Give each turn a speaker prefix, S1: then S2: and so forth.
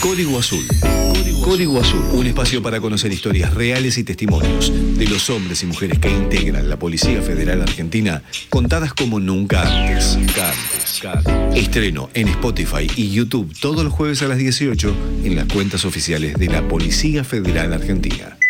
S1: Código Azul. Código Azul, un espacio para conocer historias reales y testimonios de los hombres y mujeres que integran la Policía Federal Argentina, contadas como nunca antes. Estreno en Spotify y YouTube todos los jueves a las 18 en las cuentas oficiales de la Policía Federal Argentina.